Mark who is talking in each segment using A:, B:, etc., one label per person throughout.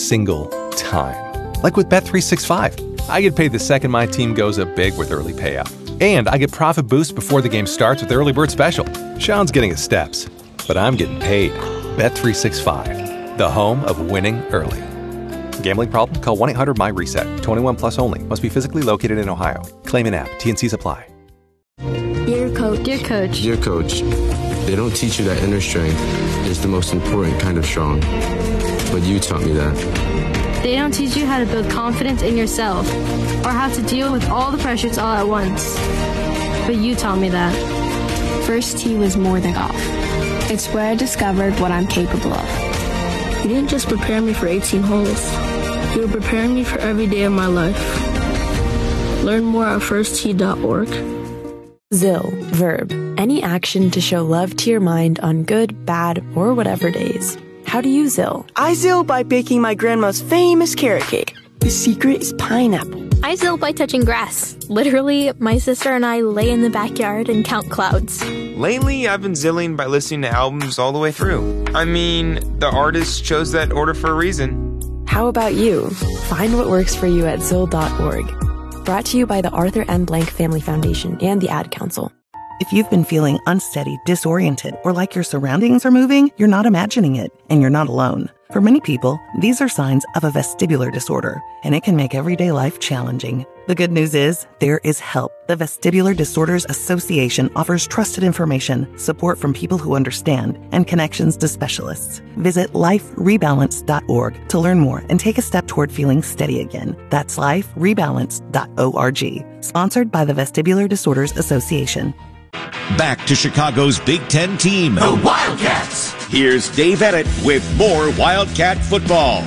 A: single time. Like with Bet365. I get paid the second my team goes up big with early payout. And I get profit boost before the game starts with Early Bird Special. Sean's getting his steps, but I'm getting paid. Bet365, the home of winning early. Gambling problem? Call 1-800-MY-RESET. 21 plus only. Must be physically located in Ohio. Claim in app. T&Cs apply.
B: Dear Coach. Dear Coach.
C: Dear Coach, they don't teach you that inner strength is the most important kind of strong. But you taught me that.
B: They don't teach you how to build confidence in yourself or how to deal with all the pressures all at once. But you taught me that.
D: First tee was more than golf. It's where I discovered what I'm capable of.
E: You didn't just prepare me for 18 holes. You were preparing me for every day of my life. Learn more at firsttee.org.
F: ZIL. Verb. Any action to show love to your mind on good, bad, or whatever days. How do you ZIL?
G: I ZIL by baking my grandma's famous carrot cake. The secret is pineapple.
H: I ZIL by touching grass. Literally, my sister and I lay in the backyard and count clouds.
I: Lately, I've been zilling by listening to albums all the way through. I mean, the artist chose that order for a reason.
F: How about you? Find what works for you at ZIL.org. Brought to you by the Arthur M. Blank Family Foundation and the Ad Council.
J: If you've been feeling unsteady, disoriented, or like your surroundings are moving, you're not imagining it, and you're not alone. For many people, these are signs of a vestibular disorder, and it can make everyday life challenging. The good news is, there is help. The Vestibular Disorders Association offers trusted information, support from people who understand, and connections to specialists. Visit liferebalance.org to learn more and take a step toward feeling steady again. That's liferebalance.org. Sponsored by the Vestibular Disorders Association.
K: Back to Chicago's Big Ten team,
L: the Wildcats.
K: Here's Dave Emmett with more Wildcat football.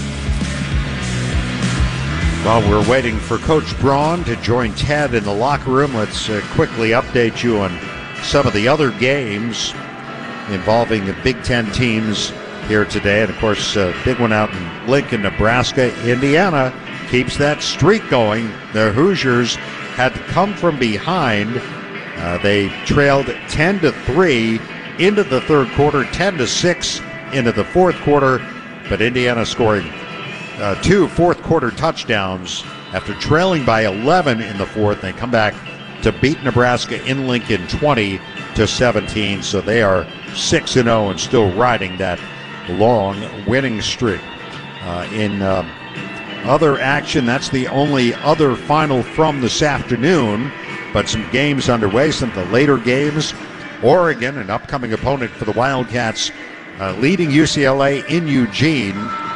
M: While we're waiting for Coach Braun to join Ted in the locker room, let's quickly update you on some of the other games involving the Big Ten teams here today. And, of course, a big one out in Lincoln, Nebraska. Indiana keeps that streak going. The Hoosiers had to come from behind. They trailed 10-3 into the third quarter, 10-6 into the fourth quarter, but Indiana scoring 2 fourth-quarter touchdowns after trailing by 11 in the fourth. They come back to beat Nebraska in Lincoln 20-17, so they are 6-0 and still riding that long winning streak. In other action, that's the only other final from this afternoon, but some games underway, some of the later games. Oregon, an upcoming opponent for the Wildcats, leading UCLA in Eugene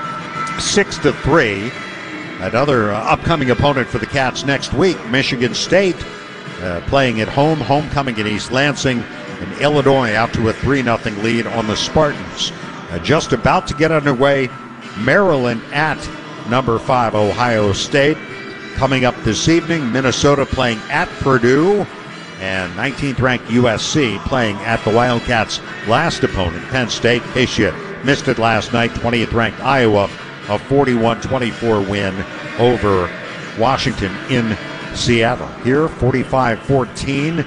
M: 6-3. Another upcoming opponent for the Cats next week, Michigan State, playing at home, homecoming in East Lansing, and Illinois out to a 3-0 lead on the Spartans. Just about to get underway, Maryland at number 5 Ohio State. Coming up this evening, Minnesota playing at Purdue, and 19th ranked USC playing at the Wildcats' last opponent, Penn State. In case you missed it last night, 20th ranked Iowa, a 41-24 win over Washington in Seattle. Here, 45-14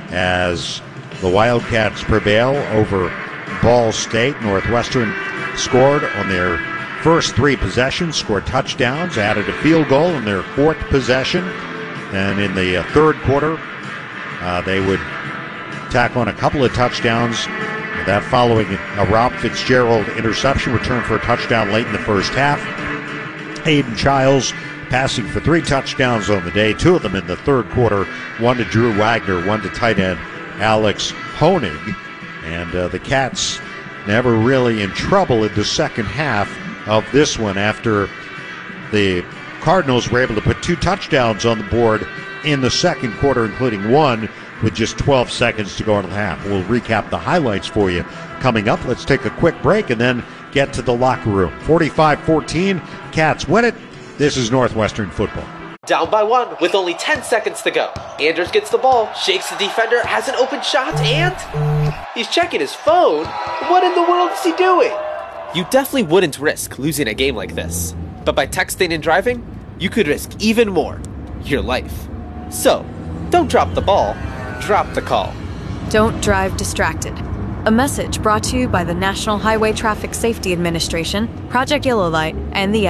M: as the Wildcats prevail over Ball State. Northwestern scored on their first 3 possessions, scored touchdowns, added a field goal in their 4th possession. And in the third quarter, they would tack on a couple of touchdowns. That following a Rob Fitzgerald interception, return for a touchdown late in the first half. Hayden Childs passing for 3 touchdowns on the day, 2 of them in the third quarter, 1 to Drew Wagner, 1 to tight end Alex Honig. And the Cats never really in trouble in the second half of this one after the Cardinals were able to put 2 touchdowns on the board in the second quarter, including 1 with just 12 seconds to go into the half. We'll recap the highlights for you coming up. Let's take a quick break and then get to the locker room. 45-14, Cats win it. This is Northwestern football.
N: Down by 1 with only 10 seconds to go. Anders gets the ball, shakes the defender, has an open shot, and he's checking his phone. What in the world is he doing? You definitely wouldn't risk losing a game like this. But by texting and driving, you could risk even more, your life. So, don't drop the ball, drop the call.
O: Don't drive distracted. A message brought to you by the National Highway Traffic Safety Administration, Project Yellow Light, and the